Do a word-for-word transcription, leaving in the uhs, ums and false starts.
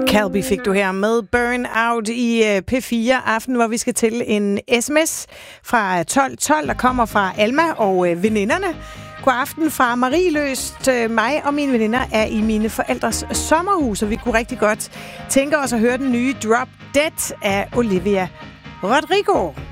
Calby fik du her med Burnout i P fire Aften, hvor vi skal til en sms fra tolv tolv, der kommer fra Alma og veninderne. God aften fra Marie Løst. Mig og mine veninder er i mine forældres sommerhus, og vi kunne rigtig godt tænke os at høre den nye Drop Dead af Olivia Rodrigo.